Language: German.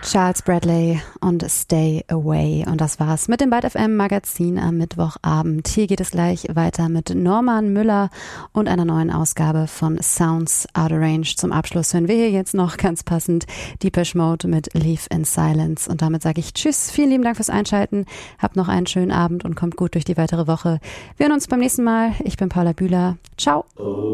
Charles Bradley und Stay Away. Und das war's mit dem Byte FM Magazin am Mittwochabend. Hier geht es gleich weiter mit Norman Müller und einer neuen Ausgabe von Sounds Out of Range. Zum Abschluss hören wir hier jetzt noch ganz passend Depeche Mode mit Leave in Silence. Und damit sage ich Tschüss, vielen lieben Dank fürs Einschalten. Habt noch einen schönen Abend und kommt gut durch die weitere Woche. Wir hören uns beim nächsten Mal. Ich bin Paula Bühler. Ciao.